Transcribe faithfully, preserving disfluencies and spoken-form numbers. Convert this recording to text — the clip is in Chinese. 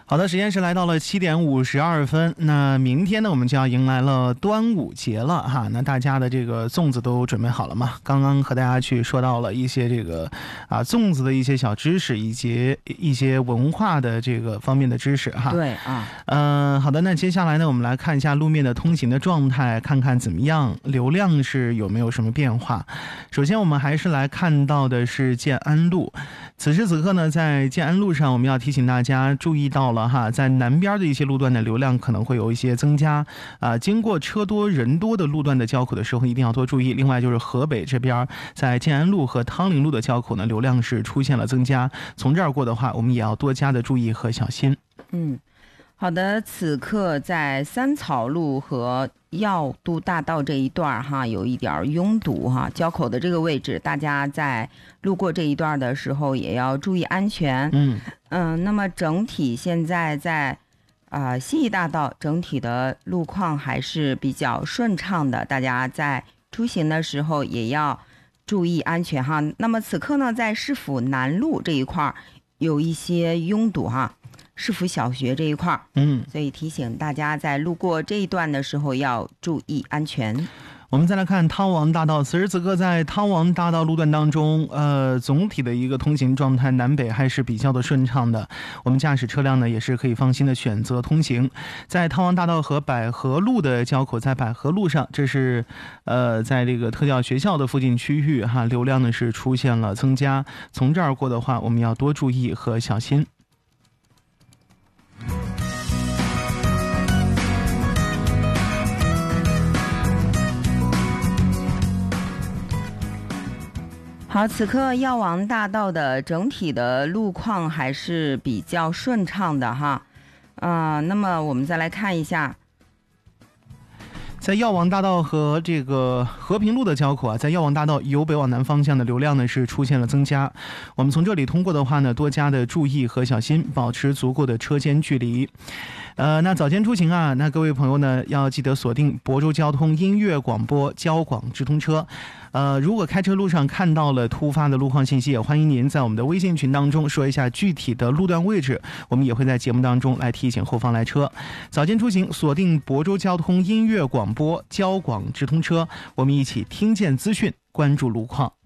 好的，时间是来到了七点五十二分。那明天呢，我们就要迎来了端午节了哈。那大家的这个粽子都准备好了吗？刚刚和大家去说到了一些这个啊粽子的一些小知识，以及一些文化的这个方面的知识哈。 对啊， 嗯、呃，好的。那接下来呢，我们来看一下路面的通行的状态，看看怎么样，流量是有没有什么变化。首先，我们还是来看到的是建安路。此时此刻呢，在建安路上，我们要提醒大家注意到了哈，在南边的一些路段的流量可能会有一些增加啊、呃，经过车多人多的路段的交口的时候，一定要多注意。另外就是河北这边，在建安路和汤陵路的交口呢，流量是出现了增加，从这儿过的话，我们也要多加的注意和小心。 嗯，好的，此刻在三草路和药都大道这一段哈，有一点拥堵哈，交口的这个位置，大家在路过这一段的时候也要注意安全。 嗯嗯、呃，那么整体现在在啊、呃、西义大道整体的路况还是比较顺畅的，大家在出行的时候也要注意安全哈。那么此刻呢，在市府南路这一块有一些拥堵哈。市府小学这一块， 嗯， 所以提醒大家在路过这一段的时候要注意安全。 我们再来看汤王大道，此时此刻在汤王大道路段当中，呃，总体的一个通行状态，南北还是比较的顺畅的。我们驾驶车辆呢，也是可以放心的选择通行。在汤王大道和百合路的交口，在百合路上，这是呃，在这个特教学校的附近区域哈，流量呢是出现了增加。从这儿过的话，我们要多注意和小心。 好，此刻药王大道的整体的路况还是比较顺畅的哈。啊、呃，那么我们再来看一下。 在药王大道和这个和平路的交口啊，在药王大道由北往南方向的流量呢是出现了增加。我们从这里通过的话呢，多加的注意和小心，保持足够的车间距离。呃，那早间出行啊，那各位朋友呢要记得锁定亳州交通音乐广播交广直通车。呃，如果开车路上看到了突发的路况信息，也欢迎您在我们的微信群当中说一下具体的路段位置，我们也会在节目当中来提醒后方来车。早间出行，锁定亳州交通音乐广播交广直通车，我们一起听见资讯，关注路况。